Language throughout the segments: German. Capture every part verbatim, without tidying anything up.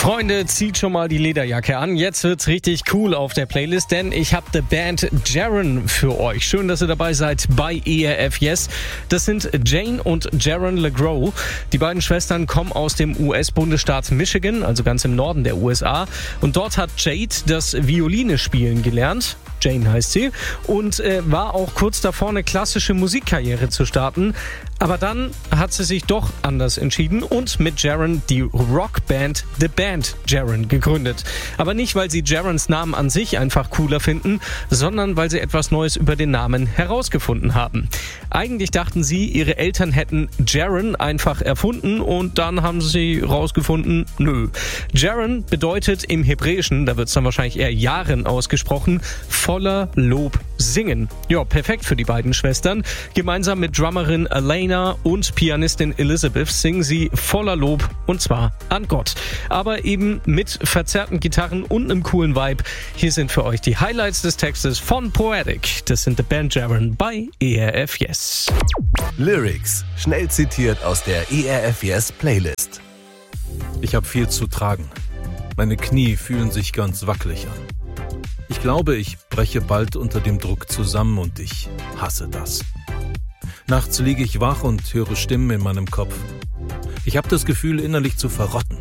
Freunde, zieht schon mal die Lederjacke an. Jetzt wird's richtig cool auf der Playlist, denn ich habe die Band Jaron für euch. Schön, dass ihr dabei seid bei E R F Yes. Das sind Jane und Jaron LeGros. Die beiden Schwestern kommen aus dem U S-Bundesstaat Michigan, also ganz im Norden der U S A. Und dort hat Jade das Violine spielen gelernt. Jane heißt sie. Und äh, war auch kurz davor, eine klassische Musikkarriere zu starten. Aber dann hat sie sich doch anders entschieden und mit Jaron die Rockband The Band Jaron gegründet. Aber nicht, weil sie Jarons Namen an sich einfach cooler finden, sondern weil sie etwas Neues über den Namen herausgefunden haben. Eigentlich dachten sie, ihre Eltern hätten Jaron einfach erfunden und dann haben sie rausgefunden, nö. Jaron bedeutet im Hebräischen, da wird es dann wahrscheinlich eher Jaren ausgesprochen, voller Lob singen. Ja, perfekt für die beiden Schwestern. Gemeinsam mit Drummerin Elena und Pianistin Elizabeth singen sie voller Lob und zwar an Gott. Aber eben mit verzerrten Gitarren und einem coolen Vibe. Hier sind für euch die Highlights des Textes von Poetic. Das sind The Band Jaron bei E R F Yes. Lyrics, schnell zitiert aus der E R F Yes Playlist. Ich habe viel zu tragen. Meine Knie fühlen sich ganz wackelig an. Ich glaube, ich breche bald unter dem Druck zusammen und ich hasse das. Nachts liege ich wach und höre Stimmen in meinem Kopf. Ich habe das Gefühl, innerlich zu verrotten.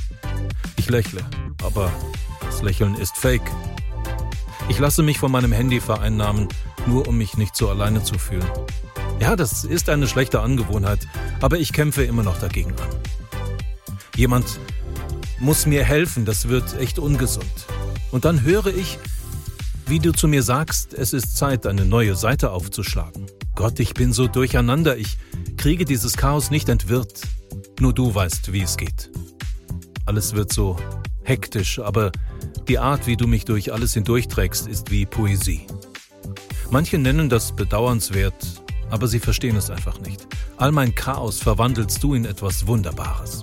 Ich lächle, aber das Lächeln ist fake. Ich lasse mich von meinem Handy vereinnahmen, nur um mich nicht so alleine zu fühlen. Ja, das ist eine schlechte Angewohnheit, aber ich kämpfe immer noch dagegen an. Jemand muss mir helfen, das wird echt ungesund. Und dann höre ich, wie du zu mir sagst, es ist Zeit, eine neue Seite aufzuschlagen. Gott, ich bin so durcheinander, ich kriege dieses Chaos nicht entwirrt. Nur du weißt, wie es geht. Alles wird so hektisch, aber die Art, wie du mich durch alles hindurchträgst, ist wie Poesie. Manche nennen das bedauernswert, aber sie verstehen es einfach nicht. All mein Chaos verwandelst du in etwas Wunderbares.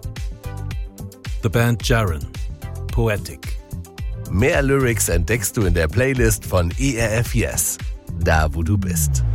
The Band Jaron, Poetic. Mehr Lyrics entdeckst du in der Playlist von E R F Yes, da wo du bist.